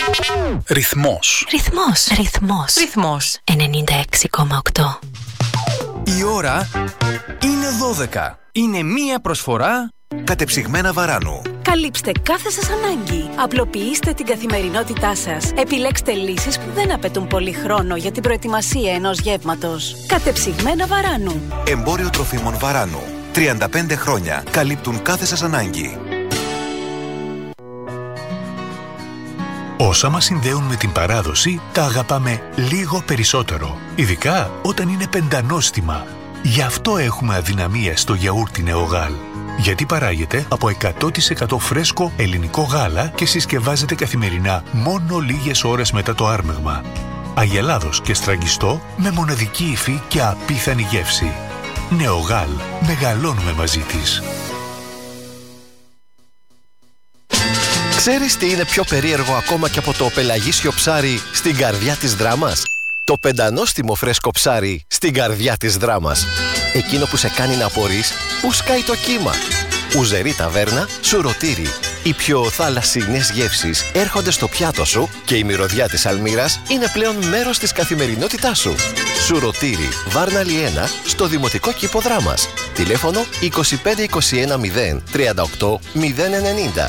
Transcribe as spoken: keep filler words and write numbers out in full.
Ρυθμός. Ρυθμός. Ρυθμός. Ρυθμός. ενενήντα έξι κόμμα οκτώ. Η ώρα είναι δώδεκα. Είναι μία προσφορά κατεψυγμένα Βαράνου. Καλύψτε κάθε σας ανάγκη. Απλοποιήστε την καθημερινότητά σας. Επιλέξτε λύσεις που δεν απαιτούν πολύ χρόνο για την προετοιμασία ενός γεύματος. Κατεψυγμένα Βαράνου. Εμπόριο τροφίμων Βαράνου. τριάντα πέντε χρόνια καλύπτουν κάθε σας ανάγκη. Όσα μας συνδέουν με την παράδοση, τα αγαπάμε λίγο περισσότερο. Ειδικά όταν είναι πεντανόστιμα. Γι' αυτό έχουμε αδυναμία στο γιαούρτι Νεογάλ. Γιατί παράγεται από εκατό τοις εκατό φρέσκο ελληνικό γάλα και συσκευάζεται καθημερινά μόνο λίγες ώρες μετά το άρμεγμα. Αγελάδος και στραγγιστό με μοναδική υφή και απίθανη γεύση. Νεογάλ. Μεγαλώνουμε μαζί της. Ξέρεις τι είναι πιο περίεργο ακόμα και από το πελαγίσιο ψάρι στην καρδιά της Δράμας? Το πεντανόστιμο φρέσκο ψάρι στην καρδιά της Δράμας. Εκείνο που σε κάνει να απορείς που σκάει το κύμα. Ουζερή ταβέρνα, σουρωτήρι. Οι πιο θαλασσινές γεύσεις έρχονται στο πιάτο σου και η μυρωδιά της αλμύρας είναι πλέον μέρος της καθημερινότητάς σου. Σουρωτήρι, Βάρναλι ένα, στο Δημοτικό Κήπο Δράμας. Τηλέφωνο είκοσι πέντε είκοσι ένα μηδέν τριάντα οκτώ μηδέν ενενήντα.